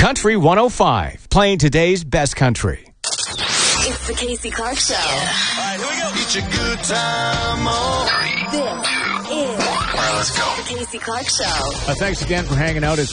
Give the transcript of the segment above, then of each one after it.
Country 105, playing today's best country. It's the Casey Clark Show. All right, here we go. It's a good time. This is All right, let's go. the Casey Clark Show. Thanks again for hanging out. It's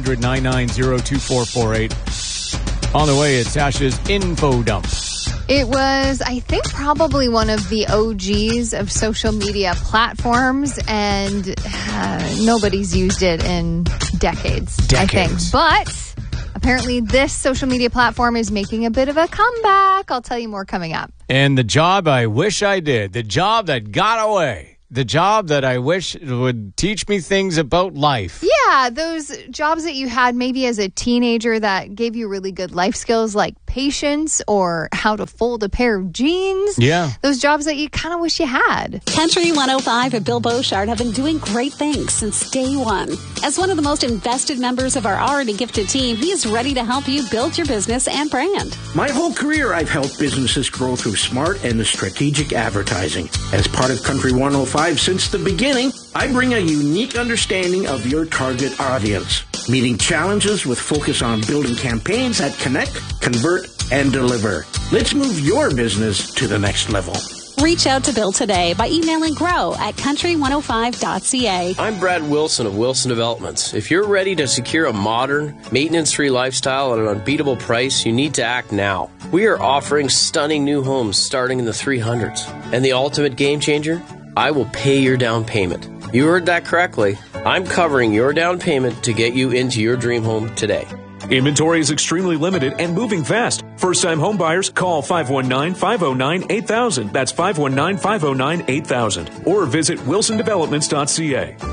1-800-990-2448. On the way, it's Sasha's Info Dump. It was, I think, probably one of the OGs of social media platforms, and nobody's used it in decades, I think. But apparently this social media platform is making a bit of a comeback. I'll tell you more coming up. And the job I wish I did, the job that got away, the job that I wish would teach me things about life. Yeah, those jobs that you had maybe as a teenager that gave you really good life skills like patience or how to fold a pair of jeans. Yeah. Those jobs that you kind of wish you had. Country 105 and Bill Beauchard have been doing great things since day one. As one of the most invested members of our already gifted team, he is ready to help you build your business and brand. My whole career, I've helped businesses grow through smart and strategic advertising. As part of Country 105 since the beginning, I bring a unique understanding of your target audience, meeting challenges with focus on building campaigns that connect, convert, and deliver. Let's move your business to the next level. Reach out to Bill today by emailing grow@country105.ca. I'm Brad Wilson of Wilson Developments. If you're ready to secure a modern, maintenance-free lifestyle at an unbeatable price, you need to act now. We are offering stunning new homes starting in the 300s. And the ultimate game changer? I will pay your down payment. You heard that correctly. I'm covering your down payment to get you into your dream home today. Inventory is extremely limited and moving fast. First-time home buyers, call 519-509-8000. That's 519-509-8000. Or visit wilsondevelopments.ca.